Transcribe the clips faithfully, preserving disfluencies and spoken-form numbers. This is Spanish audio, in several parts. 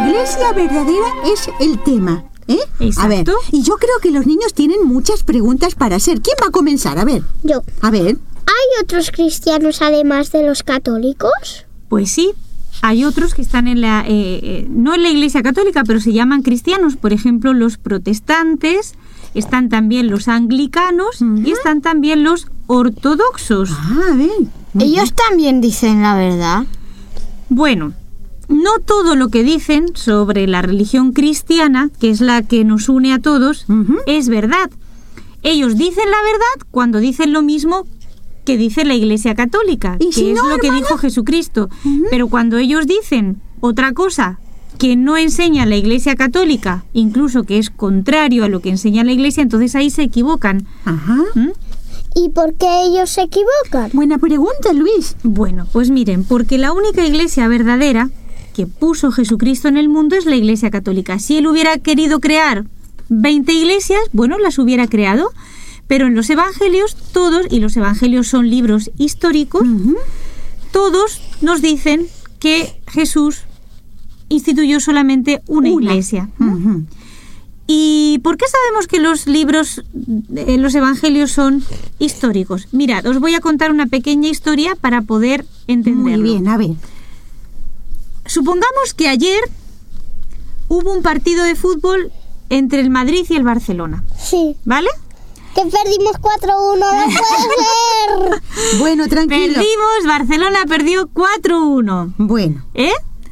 iglesia verdadera es el tema, ¿eh? Exacto. A ver, y yo creo que los niños tienen muchas preguntas para hacer. ¿Quién va a comenzar? A ver. Yo. A ver. ¿Hay otros cristianos además de los católicos? Pues sí, hay otros que están en la, eh, eh, no en la Iglesia Católica, pero se llaman cristianos. Por ejemplo, los protestantes, están también los anglicanos uh-huh. y están también los ortodoxos. Ah, a ver. ¿Ellos también dicen la verdad? Bueno, no todo lo que dicen sobre la religión cristiana, que es la que nos une a todos, uh-huh. es verdad. Ellos dicen la verdad cuando dicen lo mismo que dice la Iglesia Católica, que si es no, lo que hermana? dijo Jesucristo. Uh-huh. Pero cuando ellos dicen otra cosa que no enseña la Iglesia Católica, incluso que es contrario a lo que enseña la Iglesia, entonces ahí se equivocan. Ajá. ¿Mm? ¿Y por qué ellos se equivocan? Buena pregunta, Luis. Bueno, pues miren, porque la única Iglesia verdadera que puso Jesucristo en el mundo es la Iglesia Católica. Si él hubiera querido crear veinte iglesias, bueno, las hubiera creado, pero en los evangelios todos, y los evangelios son libros históricos, uh-huh. todos nos dicen que Jesús instituyó solamente una, una. iglesia. Uh-huh. ¿Y por qué sabemos que los libros, eh, los evangelios son históricos? Mirad, os voy a contar una pequeña historia para poder entenderlo. Muy bien, a ver. Supongamos que ayer hubo un partido de fútbol entre el Madrid y el Barcelona. Sí. ¿Vale? Que perdimos cuatro uno, no puede ser. Bueno, tranquilo. Perdimos, Barcelona perdió cuatro uno. Bueno. ¿Eh?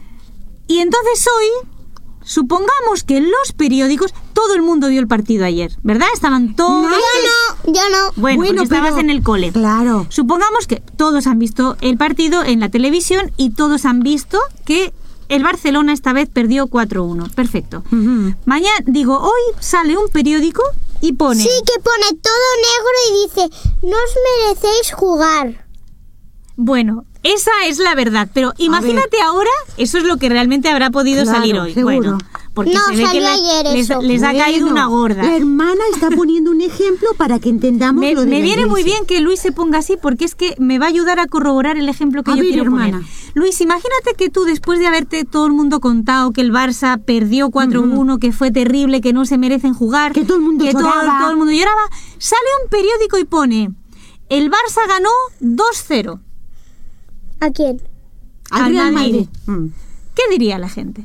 Y entonces hoy, supongamos que en los periódicos todo el mundo vio el partido ayer, ¿verdad? Estaban todos... No, yo no, yo no. Bueno, bueno porque estabas pero... en el cole. Claro. Supongamos que todos han visto el partido en la televisión y todos han visto que el Barcelona esta vez perdió cuatro uno. Perfecto. Uh-huh. Mañana, digo, hoy sale un periódico y pone... Sí, que pone todo negro y dice, no os merecéis jugar. Bueno, esa es la verdad, pero imagínate ahora, eso es lo que realmente habrá podido claro, salir hoy. Seguro. Bueno, porque no, se ve que le, ayer les, eso. les ha bueno, caído una gorda. La hermana está poniendo un ejemplo para que entendamos me, lo de Me la viene iglesia. muy bien que Luis se ponga así, porque es que me va a ayudar a corroborar el ejemplo que a yo ver, quiero hermana. poner. Luis, imagínate que tú, después de haberte todo el mundo contado que el Barça perdió cuatro uno, uh-huh. que fue terrible, que no se merecen jugar, que todo el mundo que lloraba, todo, todo el mundo lloraba, sale un periódico y pone, el Barça ganó dos cero. ¿A quién? Al Al Real Madrid. Madrid. Mm. ¿Qué diría la gente?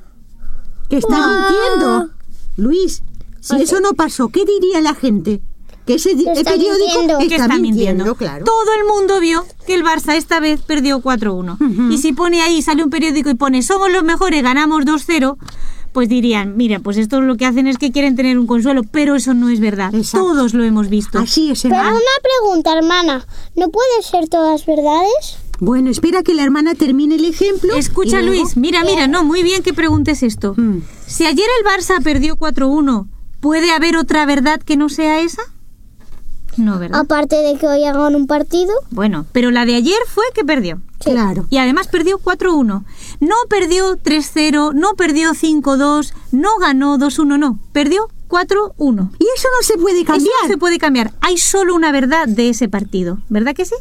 Que está Wow. mintiendo. Luis, si Oye. eso no pasó, ¿qué diría la gente? Que ese di- Está periódico mintiendo. está, Que está mintiendo, mintiendo. claro. Todo el mundo vio que el Barça esta vez perdió cuatro uno. Uh-huh. Y si pone ahí, sale un periódico y pone somos los mejores, ganamos dos cero, pues dirían, mira, pues esto lo que hacen es que quieren tener un consuelo, pero eso no es verdad. Exacto. Todos lo hemos visto. Así es, Pero hermana. una pregunta, hermana, ¿no pueden ser todas verdades? Bueno, espera que la hermana termine el ejemplo. Escucha, y luego- Luis, mira, mira, no, muy bien que preguntes esto. Mm. Si ayer el Barça perdió cuatro uno, ¿puede haber otra verdad que no sea esa? No, ¿verdad? Aparte de que hoy hagan un partido. Bueno, pero la de ayer fue que perdió. Claro. Y además perdió cuatro uno. No perdió tres cero, no perdió cinco dos, no ganó dos uno, no. Perdió cuatro uno. Y eso no se puede cambiar. Eso no se puede cambiar. Hay solo una verdad de ese partido. ¿Verdad que sí?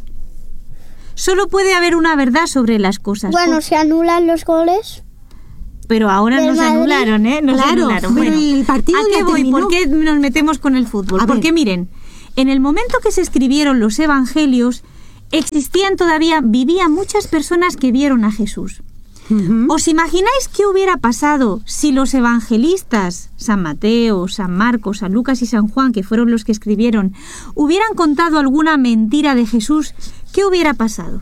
Solo puede haber una verdad sobre las cosas. Bueno, Por- se anulan los goles. Pero ahora del no se Madrid. anularon, ¿eh? No se Claro, anularon. pero Bueno, el partido ¿a qué ya voy? terminó. ¿Por qué nos metemos con el fútbol? A Porque ver. miren, en el momento que se escribieron los evangelios, existían todavía, vivían muchas personas que vieron a Jesús. Ujú. ¿Os imagináis qué hubiera pasado si los evangelistas, San Mateo, San Marcos, San Lucas y San Juan, que fueron los que escribieron, hubieran contado alguna mentira de Jesús? ¿Qué hubiera pasado?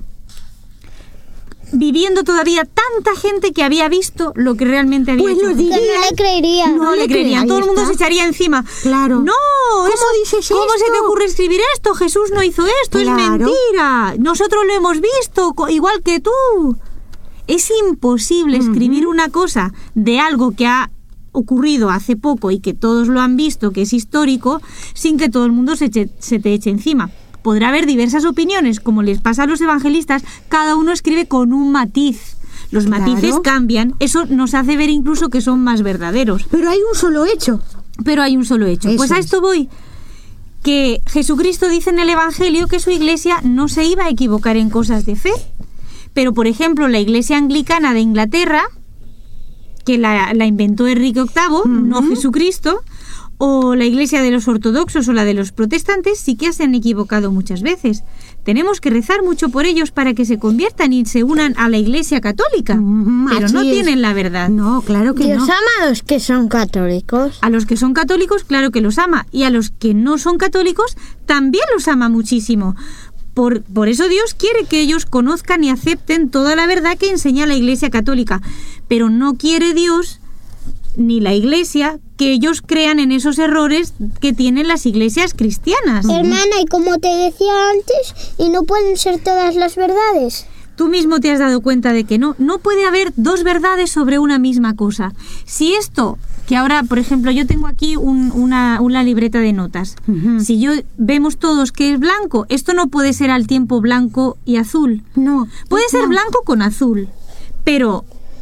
Viviendo todavía tanta gente que había visto lo que realmente había Pues hecho lo Jesús. Que no le creería. No, No le le creerían, cree, todo ahí el mundo está. se echaría encima. Claro. No, ¿Cómo eso, dices ¿cómo se te esto? ocurre escribir esto? Jesús no hizo esto, Claro. es mentira. Nosotros lo hemos visto, co- igual que tú. Es imposible escribir una cosa de algo que ha ocurrido hace poco y que todos lo han visto, que es histórico, sin que todo el mundo se, eche- se te eche encima. Podrá haber diversas opiniones, como les pasa a los evangelistas, cada uno escribe con un matiz. Los Claro. matices cambian, eso nos hace ver incluso que son más verdaderos. Pero hay un solo hecho. Pero hay un solo hecho. Eso Pues a es. esto voy. Que Jesucristo dice en el Evangelio que su iglesia no se iba a equivocar en cosas de fe. Pero, por ejemplo, la iglesia anglicana de Inglaterra que la, la inventó Enrique octavo, uh-huh. no Jesucristo, o la iglesia de los ortodoxos o la de los protestantes, sí que se han equivocado muchas veces. Tenemos que rezar mucho por ellos para que se conviertan y se unan a la iglesia católica, uh-huh. pero no tienen la verdad. No, claro que Dios no. ama a los que son católicos. A los que son católicos, claro que los ama, y a los que no son católicos también los ama muchísimo. Por, por eso Dios quiere que ellos conozcan y acepten toda la verdad que enseña la Iglesia Católica, pero no quiere Dios ni la Iglesia que ellos crean en esos errores que tienen las iglesias cristianas. Hermana, y como te decía antes, y no pueden ser todas las verdades. Tú mismo te has dado cuenta de que no, no puede haber dos verdades sobre una misma cosa. Si esto, que ahora, por ejemplo, yo tengo aquí un, una, una libreta de notas. Uh-huh. Si yo vemos todos que es blanco, esto no puede ser al tiempo blanco y azul. No. Puede no. ser blanco con azul, pero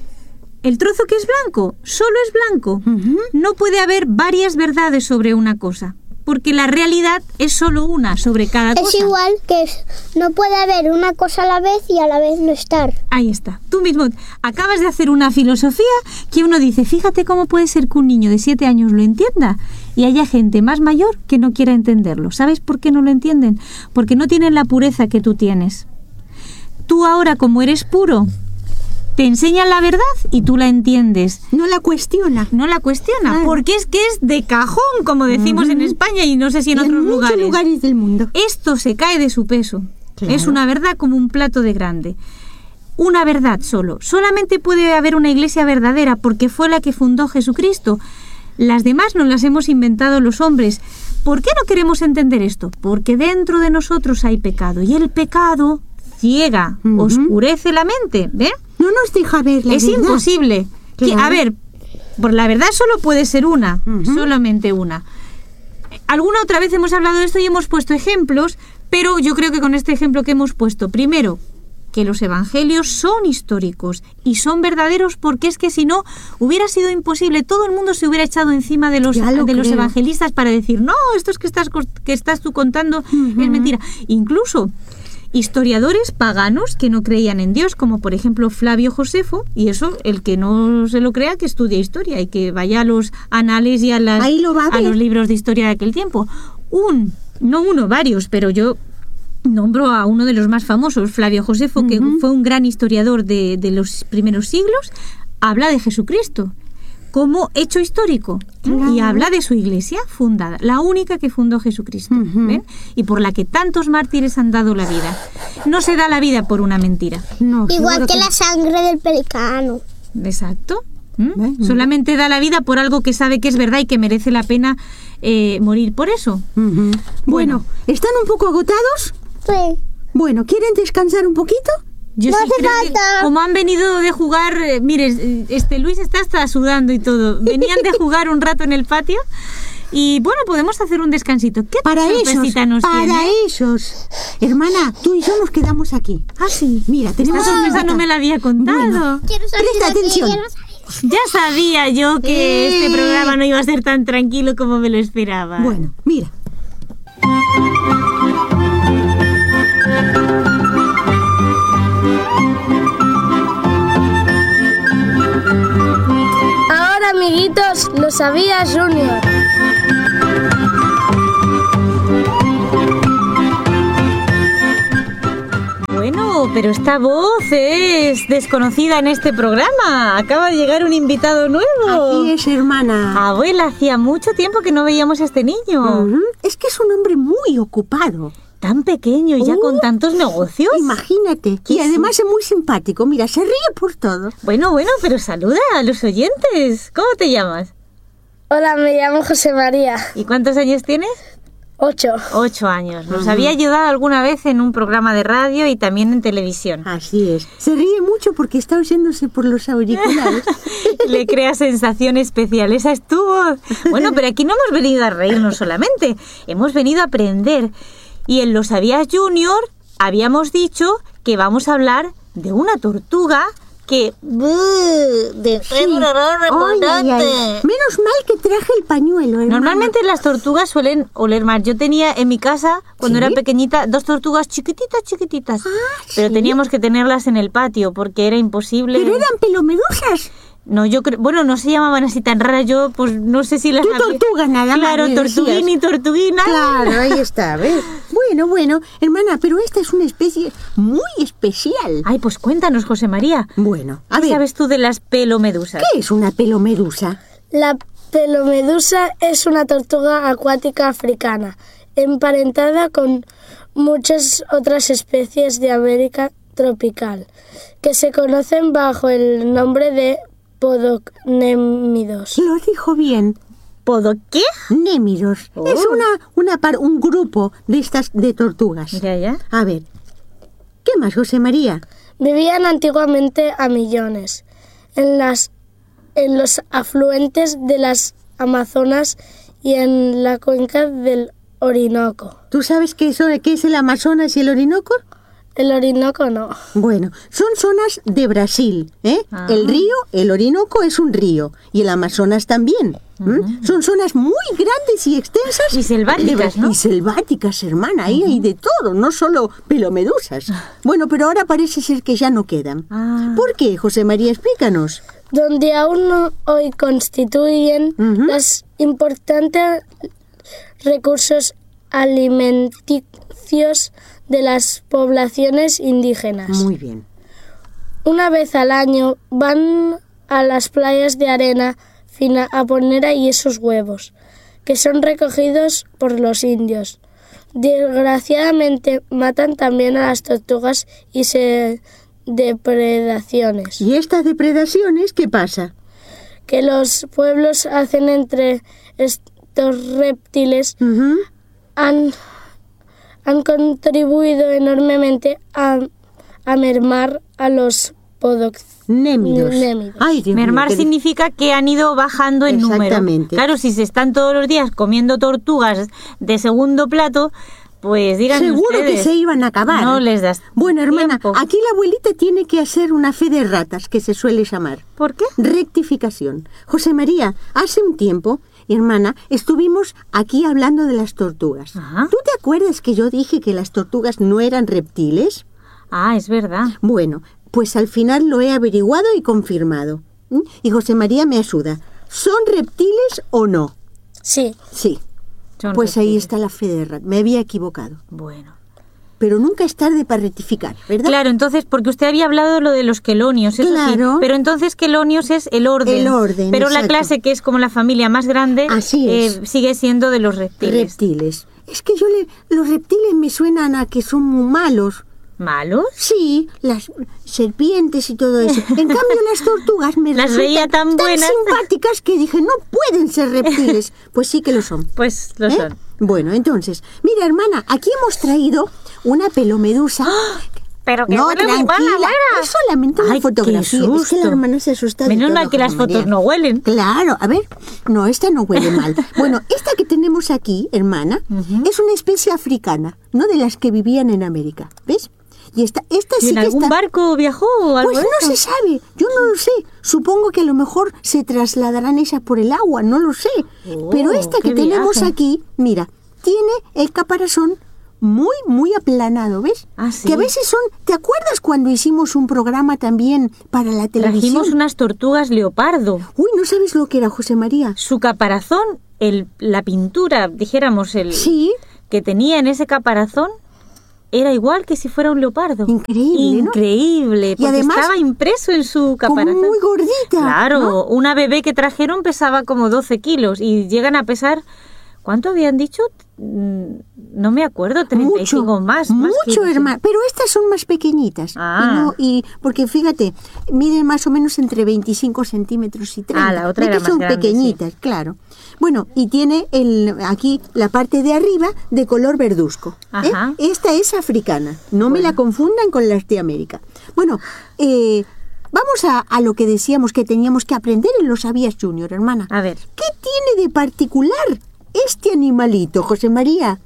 el trozo que es blanco solo es blanco. Uh-huh. No puede haber varias verdades sobre una cosa, porque la realidad es solo una sobre cada es cosa. Es igual que es, no puede haber una cosa a la vez y a la vez no estar. Ahí está. Tú mismo acabas de hacer una filosofía que uno dice, fíjate cómo puede ser que un niño de siete años lo entienda y haya gente más mayor que no quiera entenderlo. ¿Sabes por qué no lo entienden? Porque no tienen la pureza que tú tienes. Tú ahora, como eres puro, te enseñan la verdad y tú la entiendes. No la cuestiona. No la cuestiona, ah. porque es que es de cajón, como decimos uh-huh. en España y no sé si en, en otros muchos lugares. lugares del mundo. Esto se cae de su peso. Claro. Es una verdad como un plato de grande. Una verdad solo. Solamente puede haber una iglesia verdadera porque fue la que fundó Jesucristo. Las demás nos las hemos inventado los hombres. ¿Por qué no queremos entender esto? Porque dentro de nosotros hay pecado y el pecado ciega, uh-huh. oscurece la mente, ¿ven? No nos deja ver la es verdad. Imposible. Claro. Que, a ver, por la verdad solo puede ser una, uh-huh. solamente una. Alguna otra vez hemos hablado de esto y hemos puesto ejemplos, pero yo creo que con este ejemplo que hemos puesto, primero, que los evangelios son históricos y son verdaderos, porque es que si no, hubiera sido imposible, todo el mundo se hubiera echado encima de los, de los evangelistas para decir, no, esto es que estás, que estás tú contando uh-huh. es mentira. Incluso historiadores paganos que no creían en Dios, como por ejemplo Flavio Josefo, y eso, el que no se lo crea, que estudie historia y que vaya a los anales y a, las, a, a los libros de historia de aquel tiempo. Un, no uno, varios, pero yo nombro a uno de los más famosos, Flavio Josefo, uh-huh. que fue un gran historiador de, de los primeros siglos, habla de Jesucristo como hecho histórico, claro. y habla de su iglesia fundada, la única que fundó Jesucristo, uh-huh. ¿ven? Y por la que tantos mártires han dado la vida. No se da la vida por una mentira. No, igual que, que la sangre del pelicano. Exacto. ¿Mm? Uh-huh. Solamente da la vida por algo que sabe que es verdad y que merece la pena eh, morir por eso. Uh-huh. Bueno, bueno, ¿están un poco agotados? Sí. Bueno, ¿quieren descansar un poquito? Yo no sí hace creo falta. Que como han venido de jugar, eh, mire, este Luis está hasta sudando y todo. Venían de jugar un rato en el patio y bueno, podemos hacer un descansito. ¿Qué para esos, nos para tiene? esos. Hermana, tú y yo nos quedamos aquí. Ah, sí. Mira, tenemos esta sorpresa no me la había contado. Bueno, presta atención. Ya sabía yo que eh. este programa no iba a ser tan tranquilo como me lo esperaba. Bueno, mira. Amiguitos, lo sabía Junior. Bueno, pero esta voz es desconocida en este programa. Acaba de llegar un invitado nuevo. Así es, hermana. Abuela, hacía mucho tiempo que no veíamos a este niño. Uh-huh. Es que es un hombre muy ocupado. Tan pequeño y ya uh, con tantos negocios. Imagínate. Y además es muy simpático. Mira, se ríe por todo. Bueno, bueno, pero saluda a los oyentes. ¿Cómo te llamas? Hola, me llamo José María. ¿Y cuántos años tienes? Ocho. Ocho años. Nos uh-huh. había ayudado alguna vez en un programa de radio y también en televisión. Así es. Se ríe mucho porque está oyéndose por los auriculares. Le crea sensación especial. Esa es tu voz. Bueno, pero aquí no hemos venido a reírnos solamente. Hemos venido a aprender. Y en Lo Sabías Junior habíamos dicho que vamos a hablar de una tortuga que... de sí. ay, ay, ay. Menos mal que traje el pañuelo, hermano. Normalmente las tortugas suelen oler mal. Yo tenía en mi casa, cuando ¿sí? era pequeñita, dos tortugas chiquititas, chiquititas. Ah, pero ¿sí? teníamos que tenerlas en el patio porque era imposible. ¿Pero eran pelomedusas? No, yo creo... Bueno, no se llamaban así tan raras. Yo, pues, no sé si las... Tú había- tortugas nada más. Claro, me tortuguín decías. y tortuguina. Claro, ahí está, ¿ves? Bueno, bueno, hermana, pero esta es una especie muy especial. Ay, pues cuéntanos, José María. Bueno, a ¿Qué ver, sabes tú de las pelomedusas? ¿qué es una pelomedusa? La pelomedusa es una tortuga acuática africana, emparentada con muchas otras especies de América tropical, que se conocen bajo el nombre de podocnémidos. Lo dijo bien. ¿Podo qué? Némidos. Oh. Es una, una par- un grupo de estas de tortugas. Ya, ya. A ver, ¿qué más, José María? Vivían antiguamente a millones en, las, en los afluentes de las Amazonas y en la cuenca del Orinoco. ¿Tú sabes qué, son, qué es el Amazonas y el Orinoco? El Orinoco no. Bueno, son zonas de Brasil, ¿eh? Ah. El río, el Orinoco es un río y el Amazonas también. ¿m? Son zonas muy grandes y extensas. Y selváticas, de Bra- ¿no? Y selváticas, hermana, ahí hay de todo, no solo pelomedusas. Bueno, pero ahora parece ser que ya no quedan. Ah. ¿Por qué, José María? Explícanos. Donde aún no- hoy constituyen Ujú. los importantes recursos alimenticios de las poblaciones indígenas. Muy bien. Una vez al año van a las playas de arena fina a poner ahí esos huevos, que son recogidos por los indios. Desgraciadamente matan también a las tortugas y se depredaciones ¿Y estas depredaciones qué pasa? que los pueblos hacen entre estos reptiles Ujú. han, han contribuido enormemente a, a mermar a los podocnémidos. Némidos. Némidos. Ay, Dios mío, Mermar qué significa que han ido bajando en número. Exactamente. Claro, si se están todos los días comiendo tortugas de segundo plato, pues digan Seguro ustedes, que se iban a acabar. No les das Bueno, hermana, tiempo. aquí la abuelita tiene que hacer una fe de ratas, que se suele llamar. ¿Por qué? Rectificación. José María, hace un tiempo, hermana, estuvimos aquí hablando de las tortugas. Ajá. ¿Tú te acuerdas que yo dije que las tortugas no eran reptiles? Ah, es verdad. Bueno, pues al final lo he averiguado y confirmado. ¿Mm? Y José María me ayuda. ¿Son reptiles o no? Sí, Sí. Son Pues ahí reptiles. está la fe de ratas. Me había equivocado. Bueno. Pero nunca es tarde para rectificar, ¿verdad? Claro, entonces, porque usted había hablado de lo de los quelonios, eso Claro. sí. Pero entonces quelonios es el orden. El orden, Pero la exacto. clase, que es como la familia más grande, Así es. eh, sigue siendo de los reptiles. Reptiles. Es que yo le, los reptiles me suenan a que son muy malos. ¿Malos? Sí, las serpientes y todo eso. En cambio, las tortugas me Las resultan veía tan buenas. simpáticas que dije, no pueden ser reptiles. Pues sí que lo son. Pues lo ¿Eh? son. Bueno, entonces, mira, hermana, aquí hemos traído una pelomedusa. Pero que No, huele muy tranquila, mal, abuela. es solamente una Ay, qué fotografía. Es que susto. la hermana se asusta de Menos todo, mal que las José María. fotos no huelen. Claro, a ver, no, esta no huele mal. Bueno, esta que tenemos aquí, hermana, es una especie africana, no de las que vivían en América, ¿ves? Y esta, esta ¿Y sí en que algún está... barco viajó o algo Pues de no eso? se sabe, yo no lo sé. Supongo que a lo mejor se trasladarán esas por el agua, no lo sé. Oh, Pero esta que qué tenemos viaje. aquí, mira, tiene el caparazón muy, muy aplanado, ¿ves? Ah, sí. Que a veces son... ¿Te acuerdas cuando hicimos un programa también para la televisión? Trajimos unas tortugas leopardo. Uy, ¿no sabes lo que era, José María? Su caparazón, el, la pintura, dijéramos, el Sí. que tenía en ese caparazón, era igual que si fuera un leopardo. Increíble, ¿no? Increíble, Y porque además, estaba impreso en su Como caparazón. muy gordita. Claro, ¿no? una bebé que trajeron pesaba como doce kilos y llegan a pesar, ¿cuánto habían dicho? Mm, No me acuerdo, treinta y cinco más. más mucho, kilos, sí. hermano. Pero estas son más pequeñitas. Ah. Y, no- y porque fíjate, miden más o menos entre veinticinco centímetros y treinta. Ah, la otra Ve era que más son grande, pequeñitas, claro. Bueno, y tiene el, aquí la parte de arriba de color verduzco. ¿eh? Ajá. Esta es africana. No me la confundan con las de América. Bueno, eh, vamos a, a lo que decíamos que teníamos que aprender en Lo Sabías Junior, hermana. A ver. ¿Qué tiene de particular este animalito, José María?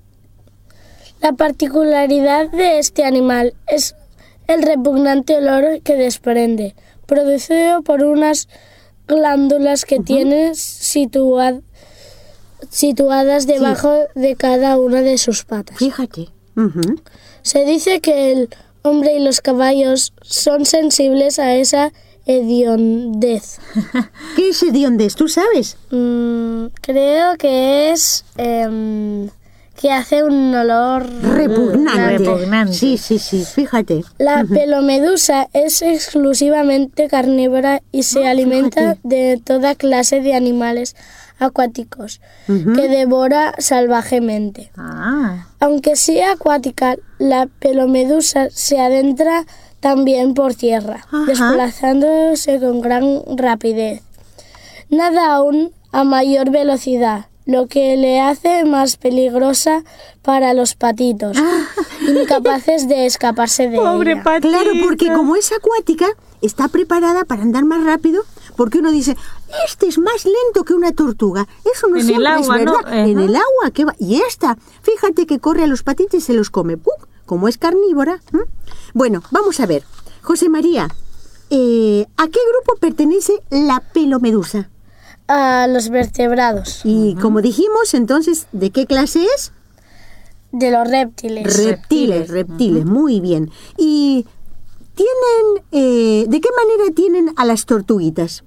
la particularidad de este animal es el repugnante olor que desprende, producido por unas glándulas que tiene situa- situadas debajo de cada una de sus patas. Fíjate. Ujú. Se dice que el hombre y los caballos son sensibles a esa hediondez. ¿Qué es hediondez? ¿Tú sabes? Mm, creo que es em, que hace un olor Repugnante. Repugnante. Sí, sí, sí, fíjate. La pelomedusa es exclusivamente carnívora y se alimenta fíjate. de toda clase de animales acuáticos Ujú. que devora salvajemente. Ah, Aunque sea acuática, la pelomedusa se adentra también por tierra, Ajá. desplazándose con gran rapidez. Nada aún a mayor velocidad, lo que le hace más peligrosa para los patitos, incapaces de escaparse de pobre ella. patito. Claro, porque como es acuática, está preparada para andar más rápido, porque uno dice, este es más lento que una tortuga. Eso no En el siempre agua, es ¿no? verdad. En Ajá. el agua, ¿qué va? Y esta, fíjate que corre a los patitos y se los come. ¡Puc! Como es carnívora. ¿m? Bueno, vamos a ver. José María, eh, ¿a qué grupo pertenece la pelomedusa? A los vertebrados Y como dijimos, entonces, ¿de qué clase es? de los reptiles. Reptiles, reptiles, muy bien. ¿Y tienen, eh, de qué manera tienen a las tortuguitas?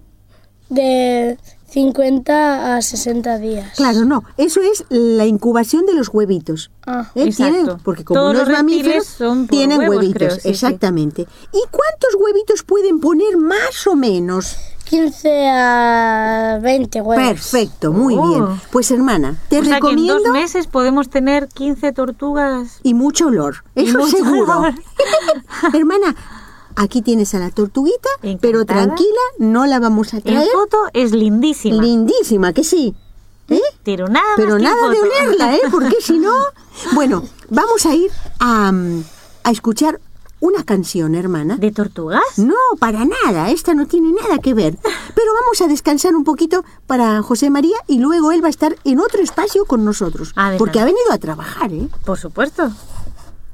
De cincuenta a sesenta días. Claro, no, eso es la incubación de los huevitos. Ah, ¿Eh? exacto. Tienen, porque como Todos los los reptiles mamíferos son por tienen huevos, huevitos, creo, sí, sí. exactamente. ¿Y cuántos huevitos pueden poner más o menos? quince a veinte huevos. Perfecto, muy Oh. bien. Pues hermana, te o sea que en recomiendo dos meses podemos tener quince tortugas. y mucho olor, Y eso mucho seguro. olor. Hermana, aquí tienes a la tortuguita, Encantada. pero tranquila, no la vamos a En traer. foto es lindísima. Lindísima, que sí. ¿Eh? pero nada más Pero que en nada de foto. olerla, ¿eh? Porque si no... Bueno, vamos a ir a, mm, a escuchar una canción, hermana. ¿De tortugas? No, para nada, esta no tiene nada que ver. Pero vamos a descansar un poquito para José María y luego él va a estar en otro espacio con nosotros. Adelante. Porque ha venido a trabajar, ¿eh? Por supuesto.